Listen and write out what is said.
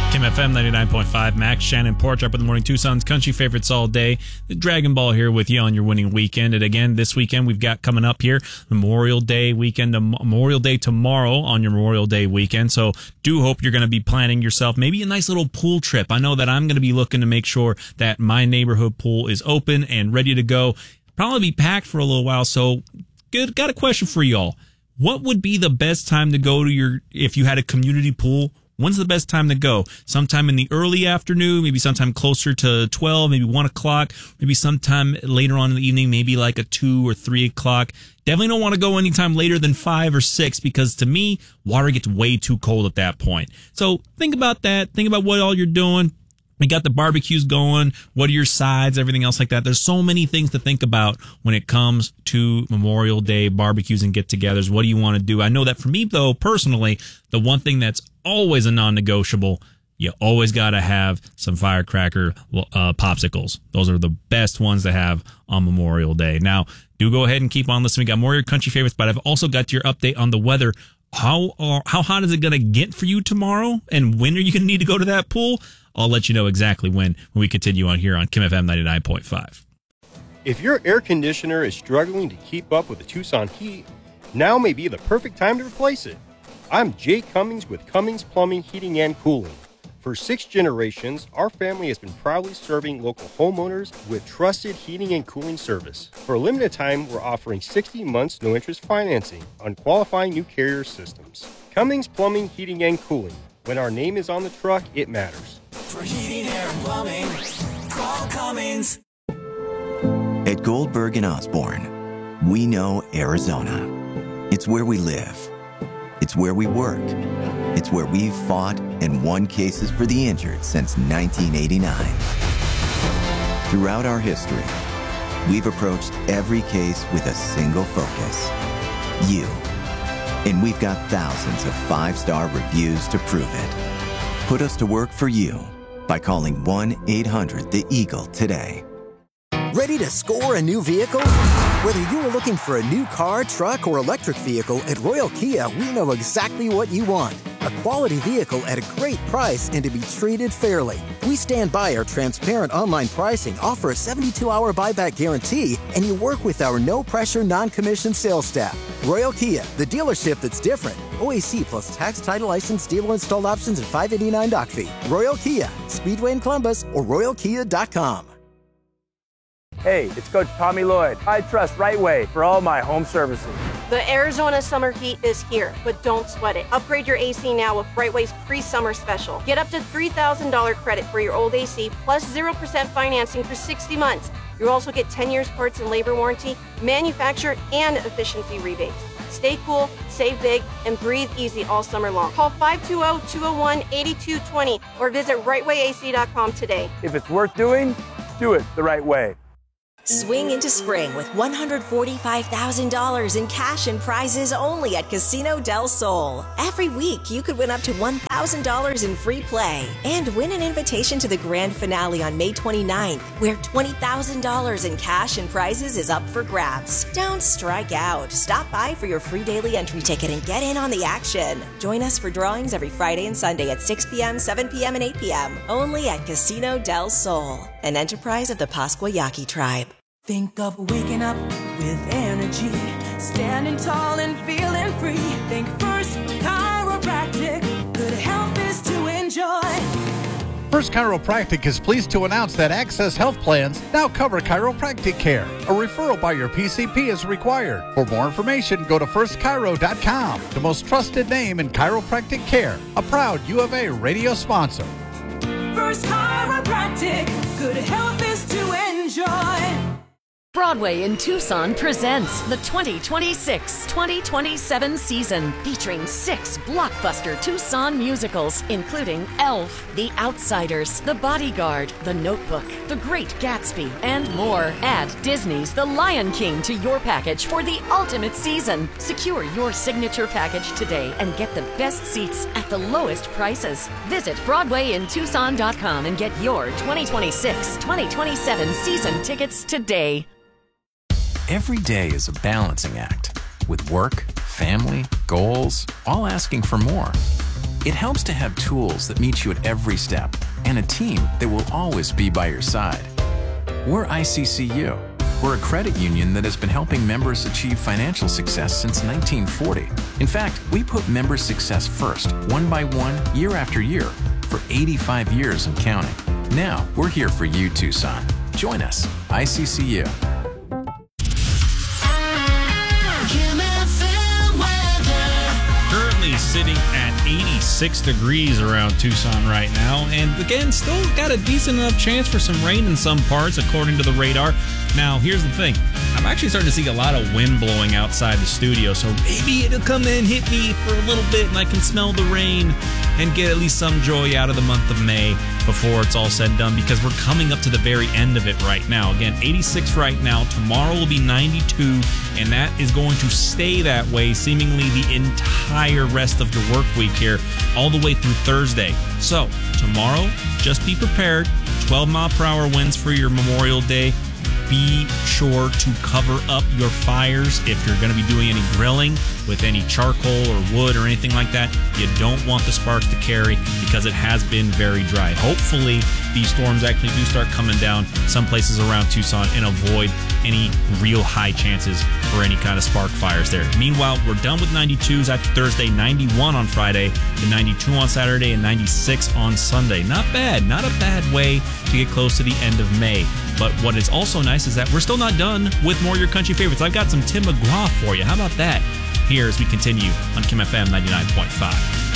Kim FM 99.5, Max, Shannon, Porch, Up in the Morning, Tucson's country favorites all day. The Dragon Ball here with you on your winning weekend. And again, this weekend we've got coming up here Memorial Day weekend, Memorial Day tomorrow on your Memorial Day weekend. So do hope you're going to be planning yourself maybe a nice little pool trip. I know that I'm going to be looking to make sure that my neighborhood pool is open and ready to go. Probably be packed for a little while. So good. Got a question for y'all. What would be the best time to go to if you had a community pool? When's the best time to go? Sometime in the early afternoon, maybe sometime closer to 12, maybe 1 o'clock, maybe sometime later on in the evening, maybe like a 2 or 3 o'clock. Definitely don't want to go anytime later than 5 or 6 because to me, water gets way too cold at that point. So think about that. Think about what all you're doing. We got the barbecues going. What are your sides? Everything else like that. There's so many things to think about when it comes to Memorial Day barbecues and get-togethers. What do you want to do? I know that for me, though, personally, the one thing that's always a non-negotiable, you always got to have some firecracker popsicles. Those are the best ones to have on Memorial Day. Now, do go ahead and keep on listening. We got more of your country favorites, but I've also got your update on the weather. How hot is it going to get for you tomorrow? And when are you going to need to go to that pool? I'll let you know exactly when we continue on here on Kim FM 99.5. If your air conditioner is struggling to keep up with the Tucson heat, now may be the perfect time to replace it. I'm Jay Cummings with Cummings Plumbing, Heating, and Cooling. For 6 generations, our family has been proudly serving local homeowners with trusted heating and cooling service. For a limited time, we're offering 60 months no-interest financing on qualifying new Carrier systems. Cummings Plumbing, Heating, and Cooling. When our name is on the truck, it matters. For heating, air, and plumbing, call Cummings. At Goldberg and Osborne, we know Arizona. It's where we live. It's where we work. It's where we've fought and won cases for the injured since 1989. Throughout our history, we've approached every case with a single focus: you. And we've got thousands of 5-star reviews to prove it. Put us to work for you by calling 1-800-THE-EAGLE today. Ready to score a new vehicle? Whether you are looking for a new car, truck, or electric vehicle, at Royal Kia, we know exactly what you want. A quality vehicle at a great price and to be treated fairly. We stand by our transparent online pricing, offer a 72-hour buyback guarantee, and you work with our no-pressure, non-commissioned sales staff. Royal Kia, the dealership that's different. OAC plus tax, title, license, dealer installed options, and $589 doc fee. Royal Kia, Speedway in Columbus, or royalkia.com. Hey, it's Coach Tommy Lloyd. I trust Right Way for all my home services. The Arizona summer heat is here, but don't sweat it. Upgrade your AC now with Right Way's pre-summer special. Get up to $3,000 credit for your old AC plus 0% financing for 60 months. You'll also get 10 years parts and labor warranty, manufacturer, and efficiency rebates. Stay cool, save big, and breathe easy all summer long. Call 520-201-8220 or visit rightwayac.com today. If it's worth doing, do it the right way. Swing into spring with $145,000 in cash and prizes only at Casino Del Sol. Every week, you could win up to $1,000 in free play and win an invitation to the grand finale on May 29th, where $20,000 in cash and prizes is up for grabs. Don't strike out. Stop by for your free daily entry ticket and get in on the action. Join us for drawings every Friday and Sunday at 6 p.m., 7 p.m., and 8 p.m. only at Casino Del Sol, an enterprise of the Pascua Yaqui tribe. Think of waking up with energy, standing tall and feeling free. Think First Chiropractic, good health is to enjoy. First Chiropractic is pleased to announce that Access Health Plans now cover chiropractic care. A referral by your PCP is required. For more information, go to firstchiro.com, the most trusted name in chiropractic care. A proud U of A radio sponsor. First Chiropractic, good health is to enjoy. Broadway in Tucson presents the 2026-2027 season, featuring 6 blockbuster Tucson musicals, including Elf, The Outsiders, The Bodyguard, The Notebook, The Great Gatsby, and more. Add Disney's The Lion King to your package for the ultimate season. Secure your signature package today and get the best seats at the lowest prices. Visit BroadwayInTucson.com and get your 2026-2027 season tickets today. Every day is a balancing act, with work, family, goals, all asking for more. It helps to have tools that meet you at every step and a team that will always be by your side. We're ICCU. We're a credit union that has been helping members achieve financial success since 1940. In fact, we put members' success first, one by one, year after year, for 85 years and counting. Now, we're here for you, Tucson. Join us, ICCU. Currently sitting at 86 degrees around Tucson right now, and again, still got a decent enough chance for some rain in some parts, according to the radar. Now, here's the thing. I'm actually starting to see a lot of wind blowing outside the studio, so maybe it'll come in, hit me for a little bit, and I can smell the rain and get at least some joy out of the month of May before it's all said and done, because we're coming up to the very end of it right now. Again, 86 right now. Tomorrow will be 92, and that is going to stay that way seemingly the entire rest of your work week here, all the way through Thursday. So, tomorrow, just be prepared. 12-mile-per-hour winds for your Memorial Day. Be sure to cover up your fires if you're going to be doing any grilling with any charcoal or wood or anything like that. You don't want the sparks to carry because it has been very dry. Hopefully, these storms actually do start coming down some places around Tucson and avoid any real high chances for any kind of spark fires there. Meanwhile, we're done with 92s after Thursday, 91 on Friday, the 92 on Saturday, and 96 on Sunday. Not bad. Not a bad way to get close to the end of May. But what is also nice is that we're still not done with more of your country favorites. I've got some Tim McGraw for you. How about that? Here as we continue on Kim FM 99.5.